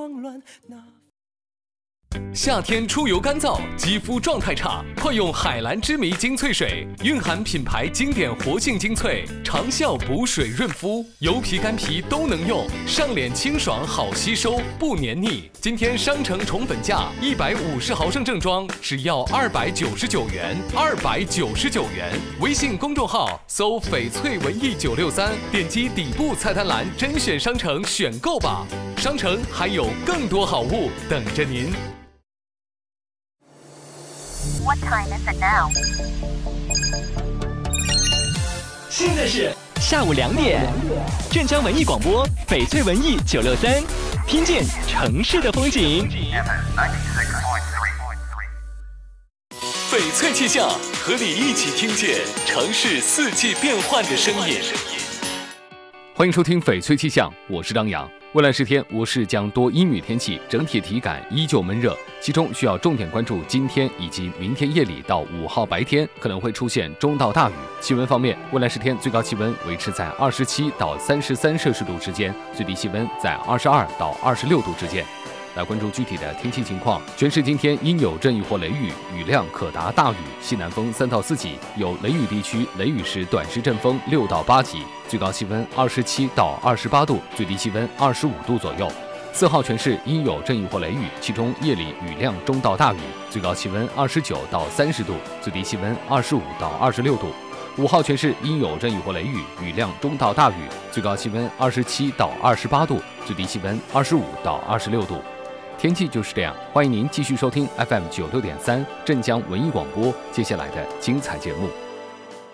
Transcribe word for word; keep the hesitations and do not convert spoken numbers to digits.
慌乱。那夏天出油干燥，肌肤状态差，快用海蓝之谜精粹水，蕴含品牌经典活性精粹，长效补水润肤，油皮干皮都能用，上脸清爽好吸收，不黏腻。今天商城宠本价一百五十毫升正装，只要二百九十九元，二百九十九元。微信公众号搜翡翠文艺九六三，点击底部菜单栏甄选商城选购吧。商城还有更多好物等着您。 What time is it now? 现在是下午两点，镇江文艺广播，翡翠文艺九六三，听见城市的风景。 翡翠气象，和你一起听见城市四季变换的声音。欢迎收听翡翠气象，我是张扬。未来十天，我市将多阴雨天气，整体体感依旧闷热，其中需要重点关注今天以及明天夜里到五号白天可能会出现中到大雨。气温方面，未来十天最高气温维持在二十七到三十三摄氏度之间，最低气温在二十二到二十六度之间。来关注具体的天气情况，全市今天应有阵雨或雷雨，雨量可达大雨，西南风三到四级，有雷雨地区雷雨时短时阵风六到八级，最高气温二十七到二十八度，最低气温二十五度左右。四号全市应有阵雨或雷雨，其中夜里雨量中到大雨，最高气温二十九到三十度，最低气温二十五到二十六度。五号全市应有阵雨或雷雨，雨量中到大雨，最高气温二十七到二十八度，最低气温二十五到二十六度。天气就是这样，欢迎您继续收听 F M 九六点三镇江文艺广播接下来的精彩节目。